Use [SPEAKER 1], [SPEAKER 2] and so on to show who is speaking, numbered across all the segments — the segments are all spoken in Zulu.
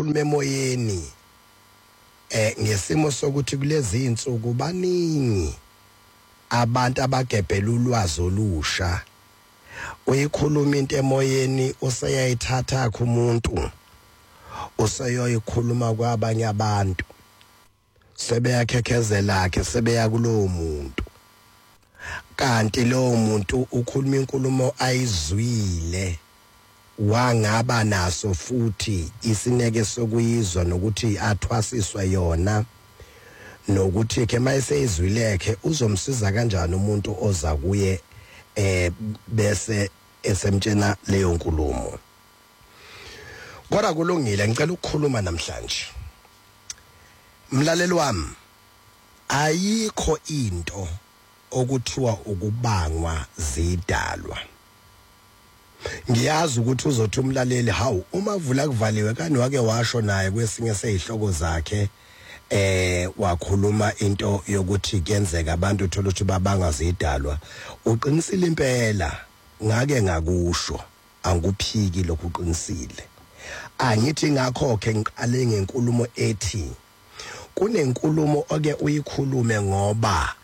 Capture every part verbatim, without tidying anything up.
[SPEAKER 1] ngikhuluma emoyeni eh ngesimo sokuthi kulezi insuku baningi abantu abagebhela ulwazi olusha uyikhuluma into emoyeni useyayithatha kumuntu useyoyikhuluma kwabanye abantu sebeyakhekezela ke sebeya kulowo muntu kanti lowo muntu ukhuluma inkulumo ayizwile wangaba naso futhi isineke sokuyizwa nokuthi athwasiswe yona nokuthi ke mayeseyizwileke uzomsiza kanjani umuntu oza kuye eh bese esemtshena leyo nkulumo. Kodwa kulungile ngicela ukukhuluma namhlanje. Mlaleli wami ayikho into okuthiwa ukubangwa zidalwa. Ngiyazi ukuthi uzothi umlaleli hawu uma vula kuvaliwe kani wake washo naye kwesinye sezihloko zakhe eh wakhuluma into yokuthi kuyenzeka abantu uthola ukuthi babanga zidalwa uqinisile impela ngake ngakusho anguphiki lokhu uqinisile angithi ngakho ke ngiqale ngenkulumo ethi kunenkulumo oke uyikhulume ngoba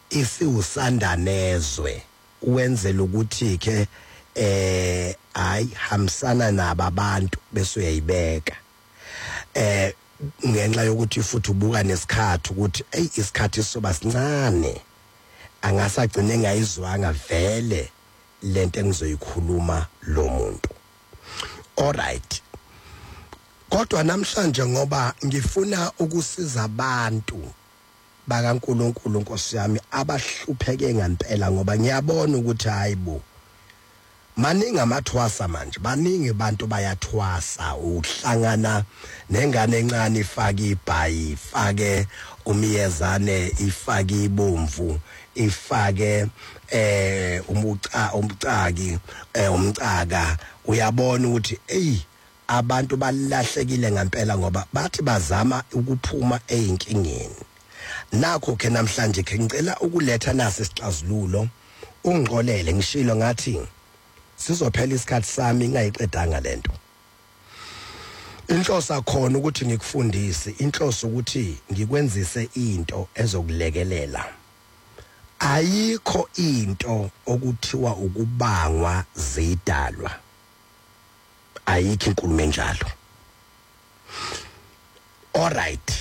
[SPEAKER 1] isiwusandanezwe uwenzela ukuthi ke eh ay hamsana nababantu bese uyayibeka eh ngenxa yokuthi futhi ubuka nesikhathi ukuthi ey isikhathi soba sincane angasagcine ngayizwanga vele lento engizoyikhuluma lo muntu. All right. Kodwa namhlanje ngoba ngifuna ukusiza abantu bakaNkulunkulu Nkosi yami abahlupheke ngempela ngoba ngiyabona ukuthi hayibo maningi amathwasa manje baningi abantu bayathwasa uhlangana nengane encane ifake ibhayi ifake umiyezane ifake ibomvu ifake eh umuca umcaki eh umcaka uyabona ukuthi ey abantu balahlekile ngempela ngoba bathi bazama ukuphuma ezinkingeni. Nakho ke namhlanje ke ngicela ukuletha nasi isixazululo ungixolele ngishilo ngathi sizophela isikhathi sami ngayiqedanga lento. Inhloso akhona ukuthi ngikufundise, inhloso ukuthi ngikwenzise into ezokulekelela. Ayikho into okuthiwa ukubangwa zidalwa. Ayikho inkulumo enjalo. All right.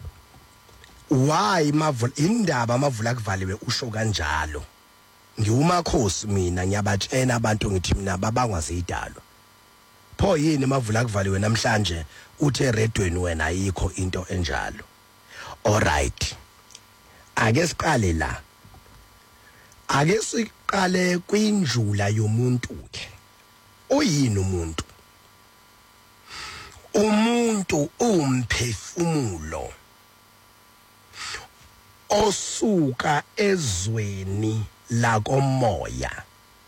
[SPEAKER 1] Why mavula indaba mavula kuvaliwe usho kanjalo? Ngiwumakhosi mina ngiyabatshena abantu ngithi mina babangwa zidalwa. Pho yini mavula kuvaliwe namhlanje uthe redweni wena ayikho into enjalo. All right. Ake siqale la. Ake siqale kwinjula yomuntu ke. Uyini umuntu? Umuntu umphefumulo osuka ezweni la komoya.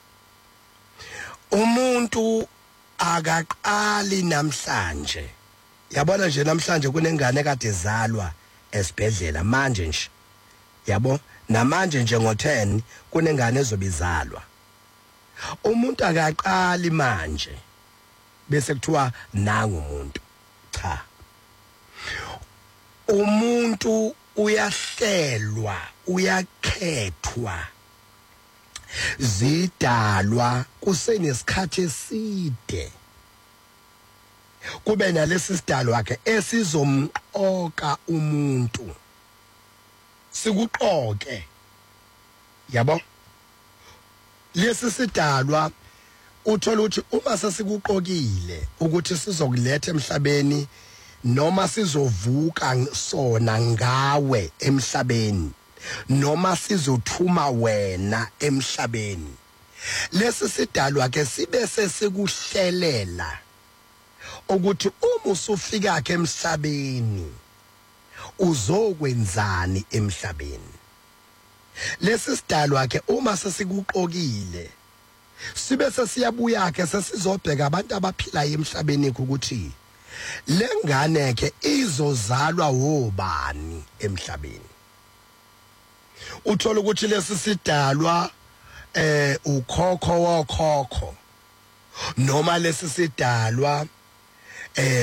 [SPEAKER 1] Umuntu akaqali namhlanje. Yabona nje namhlanje kunengane kade ezalwa esibhedlela manje nje. Yabo namanje nje ngo ten kunengane ezobizalwa. Umuntu akaqali manje bese kuthiwa nangu umuntu. Cha. Umuntu uyahlelwa, uyakhethwa. Zidalwa kusenesikhathi eside. Kube nalesi sidalwa ke esizomqoka umuntu. Sikuqoke. Yabo? Lesi sidalwa uthola ukuthi uma sesikuqokile ukuthi sizokuletha emhlabeni noma sizovuka sona ngawe emhlabeni noma sizothuma wena emhlabeni lesi sidalwa ke sibe sesikuhlelela ukuthi uma usufika ke emhlabeni uzokwenzani emhlabeni. Lesi sidalwa ke uma sesikuqokile sibe sesiyabuya ke sesizobheka abantu abaphila emhlabeni ukuthi lengane ke izozalwa wobani emhlabeni. Uthola ukuthi lesi sidalwa eh ukhokho wokhokho noma lesi sidalwa eh